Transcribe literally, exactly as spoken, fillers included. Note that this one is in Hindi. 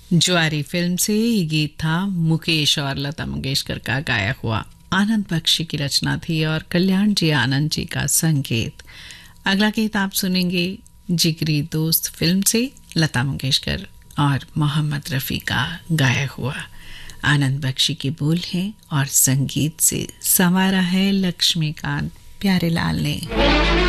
ज्वारी फिल्म से ये गीत था मुकेश और लता मंगेशकर का गाया हुआ। आनंद बख्शी की रचना थी और कल्याण जी आनंद जी का संगीत। अगला गीत आप सुनेंगे जिगरी दोस्त फिल्म से लता मंगेशकर और मोहम्मद रफ़ी का गाया हुआ। आनंद बख्शी के बोल हैं और संगीत से संवारा है लक्ष्मीकांत प्यारेलाल ने।